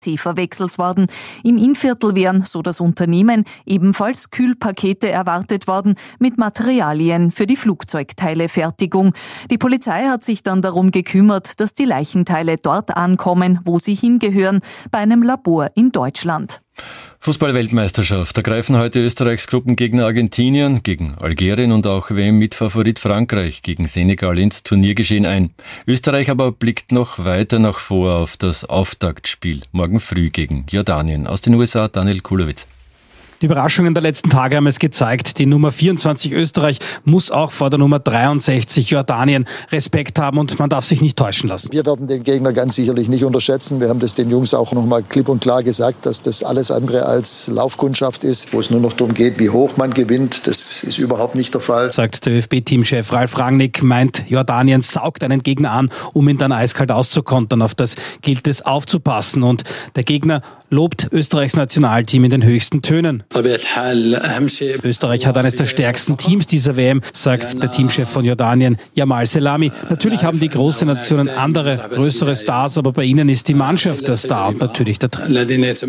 verwechselt worden. Im Innviertel wären, so das Unternehmen, ebenfalls Kühlpakete erwartet worden mit Materialien für die Flugzeugteilefertigung. Die Polizei hat sich dann darum gekümmert, dass die Leichenteile dort ankommen, wo sie hingehören, bei einem Labor in Deutschland. Fußball-Weltmeisterschaft. Da greifen heute Österreichs Gruppengegner Argentinien gegen Algerien und auch WM-Mitfavorit Frankreich gegen Senegal ins Turniergeschehen ein. Österreich aber blickt noch weiter nach vor auf das Auftaktspiel morgen früh gegen Jordanien. Aus den USA Daniel Kulowitz. Die Überraschungen der letzten Tage haben es gezeigt. Die Nummer 24 Österreich muss auch vor der Nummer 63 Jordanien Respekt haben und man darf sich nicht täuschen lassen. Wir werden den Gegner ganz sicherlich nicht unterschätzen. Wir haben das den Jungs auch noch mal klipp und klar gesagt, dass das alles andere als Laufkundschaft ist, wo es nur noch darum geht, wie hoch man gewinnt. Das ist überhaupt nicht der Fall. Sagt der ÖFB-Teamchef Ralf Rangnick, meint, Jordanien saugt einen Gegner an, um ihn dann eiskalt auszukontern. Auf das gilt es aufzupassen. Und der Gegner lobt Österreichs Nationalteam in den höchsten Tönen. Österreich hat eines der stärksten Teams dieser WM, sagt der Teamchef von Jordanien, Jamal Selami. Natürlich haben die großen Nationen andere, größere Stars, aber bei ihnen ist die Mannschaft der Star und natürlich der Trainer.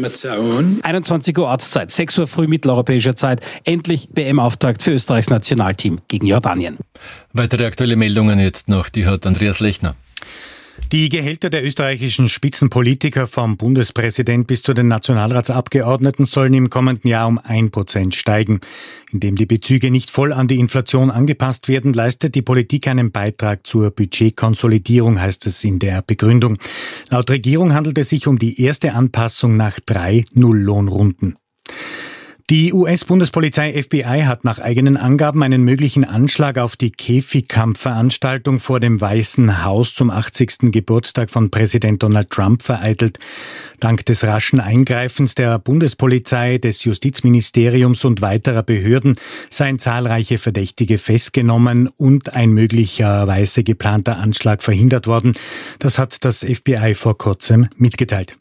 21 Uhr Ortszeit, 6 Uhr früh mitteleuropäischer Zeit. Endlich WM-Auftakt für Österreichs Nationalteam gegen Jordanien. Weitere aktuelle Meldungen jetzt noch, die hat Andreas Lechner. Die Gehälter der österreichischen Spitzenpolitiker vom Bundespräsident bis zu den Nationalratsabgeordneten sollen im kommenden Jahr um 1% steigen. Indem die Bezüge nicht voll an die Inflation angepasst werden, leistet die Politik einen Beitrag zur Budgetkonsolidierung, heißt es in der Begründung. Laut Regierung handelt es sich um die erste Anpassung nach 3 Nulllohnrunden. Die US-Bundespolizei FBI hat nach eigenen Angaben einen möglichen Anschlag auf die Käfigkampfveranstaltung vor dem Weißen Haus zum 80. Geburtstag von Präsident Donald Trump vereitelt. Dank des raschen Eingreifens der Bundespolizei, des Justizministeriums und weiterer Behörden seien zahlreiche Verdächtige festgenommen und ein möglicherweise geplanter Anschlag verhindert worden. Das hat das FBI vor kurzem mitgeteilt.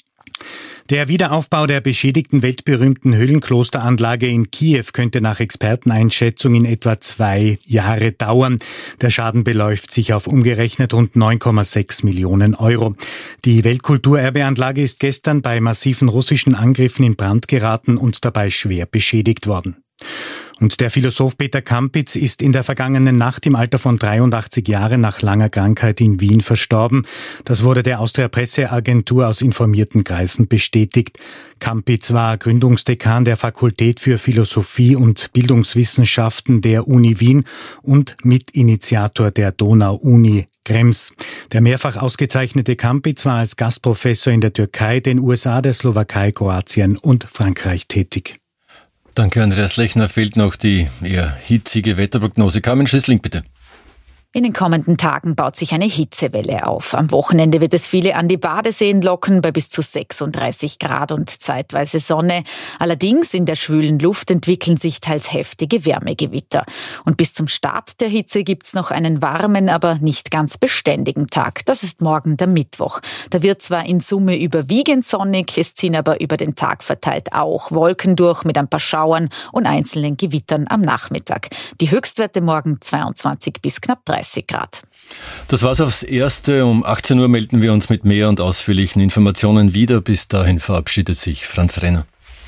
Der Wiederaufbau der beschädigten weltberühmten Höhlenklosteranlage in Kiew könnte nach Experteneinschätzung in etwa 2 Jahre dauern. Der Schaden beläuft sich auf umgerechnet rund 9,6 Millionen Euro. Die Weltkulturerbeanlage ist gestern bei massiven russischen Angriffen in Brand geraten und dabei schwer beschädigt worden. Und der Philosoph Peter Kampitz ist in der vergangenen Nacht im Alter von 83 Jahren nach langer Krankheit in Wien verstorben. Das wurde der Austria-Presseagentur aus informierten Kreisen bestätigt. Kampitz war Gründungsdekan der Fakultät für Philosophie und Bildungswissenschaften der Uni Wien und Mitinitiator der Donau-Uni Krems. Der mehrfach ausgezeichnete Kampitz war als Gastprofessor in der Türkei, den USA, der Slowakei, Kroatien und Frankreich tätig. Danke, Andreas Lechner. Fehlt noch die eher hitzige Wetterprognose. Carmen Schüssling, bitte. In den kommenden Tagen baut sich eine Hitzewelle auf. Am Wochenende wird es viele an die Badeseen locken, bei bis zu 36 Grad und zeitweise Sonne. Allerdings in der schwülen Luft entwickeln sich teils heftige Wärmegewitter. Und bis zum Start der Hitze gibt's noch einen warmen, aber nicht ganz beständigen Tag. Das ist morgen der Mittwoch. Da wird zwar in Summe überwiegend sonnig, es ziehen aber über den Tag verteilt auch Wolken durch mit ein paar Schauern und einzelnen Gewittern am Nachmittag. Die Höchstwerte morgen 22 bis knapp 30 Grad. Das war's aufs Erste. Um 18 Uhr melden wir uns mit mehr und ausführlichen Informationen wieder. Bis dahin verabschiedet sich Franz Renner.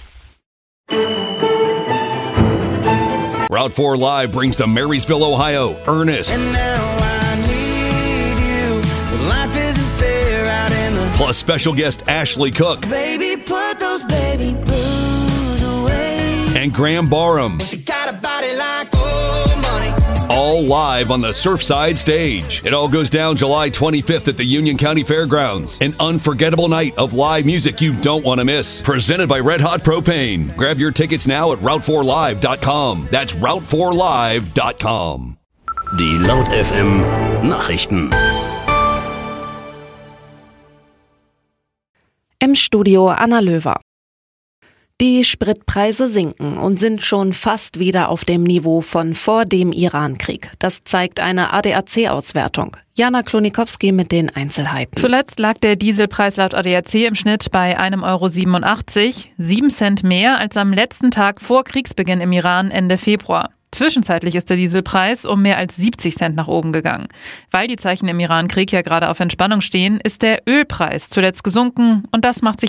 Route 4 Live brings to Marysville, Ohio, Ernest. Plus special guest Ashley Cook. Baby, put those baby blues away. And Graham Barham. She got a body like old money. All live on the Surfside stage. It all goes down July 25th at the Union County Fairgrounds. An unforgettable night of live music you don't want to miss. Presented by Red Hot Propane. Grab your tickets now at Route4Live.com. That's Route4Live.com. Die Laut FM Nachrichten. Im Studio Anna Löwer. Die Spritpreise sinken und sind schon fast wieder auf dem Niveau von vor dem Irankrieg. Das zeigt eine ADAC-Auswertung. Jana Klonikowski mit den Einzelheiten. Zuletzt lag der Dieselpreis laut ADAC im Schnitt bei 1,87 €, 7 Cent mehr als am letzten Tag vor Kriegsbeginn im Iran Ende Februar. Zwischenzeitlich ist der Dieselpreis um mehr als 70 Cent nach oben gegangen. Weil die Zeichen im Irankrieg ja gerade auf Entspannung stehen, ist der Ölpreis zuletzt gesunken und das macht sich